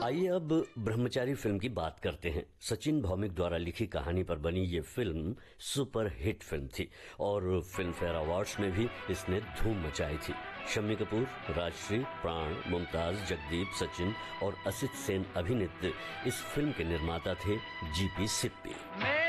आइए अब ब्रह्मचारी फिल्म की बात करते हैं। सचिन भौमिक द्वारा लिखी कहानी पर बनी ये फिल्म सुपर हिट फिल्म थी और फिल्म फेयर अवार्ड्स में भी इसने धूम मचाई थी। शम्मी कपूर, राजश्री, प्राण, मुमताज, जगदीप, सचिन और असित सेन अभिनीत इस फिल्म के निर्माता थे जीपी सिप्पी।